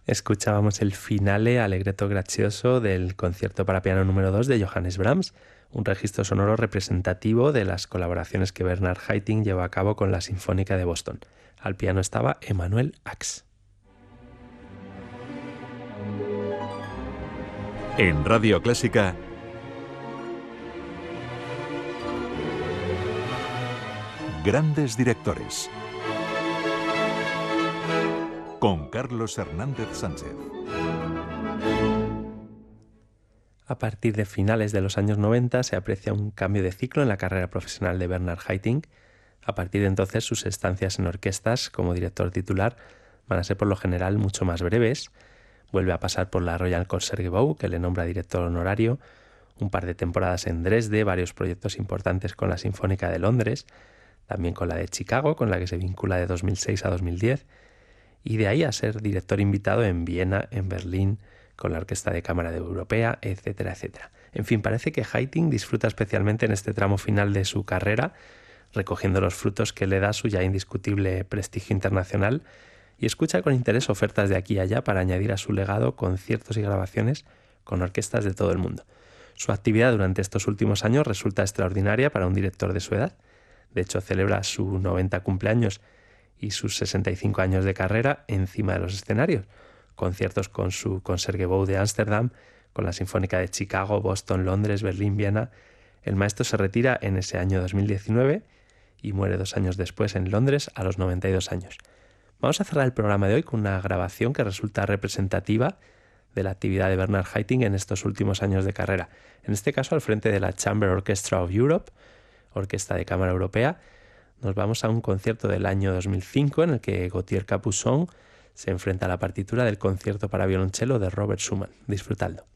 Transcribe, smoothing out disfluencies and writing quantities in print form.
Escuchábamos el finale allegretto grazioso del concierto para piano número 2 de Johannes Brahms, un registro sonoro representativo de las colaboraciones que Bernard Haitink llevó a cabo con la Sinfónica de Boston. Al piano estaba Emanuel Ax. En Radio Clásica, Grandes Directores, con Carlos Hernández Sánchez. A partir de finales de los años 90 se aprecia un cambio de ciclo en la carrera profesional de Bernard Haitink. A partir de entonces sus estancias en orquestas como director titular van a ser por lo general mucho más breves. Vuelve a pasar por la Royal Concertgebouw, que le nombra director honorario, un par de temporadas en Dresde, varios proyectos importantes con la Sinfónica de Londres, también con la de Chicago, con la que se vincula de 2006 a 2010, y de ahí a ser director invitado en Viena, en Berlín, con la Orquesta de Cámara Europea, etcétera, etcétera. En fin, parece que Haitink disfruta especialmente en este tramo final de su carrera, recogiendo los frutos que le da su ya indiscutible prestigio internacional, y escucha con interés ofertas de aquí y allá para añadir a su legado conciertos y grabaciones con orquestas de todo el mundo. Su actividad durante estos últimos años resulta extraordinaria para un director de su edad. De hecho, celebra su 90 cumpleaños y sus 65 años de carrera encima de los escenarios. Conciertos con su Concertgebouw de Ámsterdam, con la Sinfónica de Chicago, Boston, Londres, Berlín, Viena. El maestro se retira en ese año 2019 y muere 2 años después en Londres a los 92 años. Vamos a cerrar el programa de hoy con una grabación que resulta representativa de la actividad de Bernard Haitink en estos últimos años de carrera. En este caso al frente de la Chamber Orchestra of Europe, Orquesta de Cámara Europea. Nos vamos a un concierto del año 2005 en el que Gauthier Capuçon se enfrenta a la partitura del concierto para violonchelo de Robert Schumann. Disfrutadlo.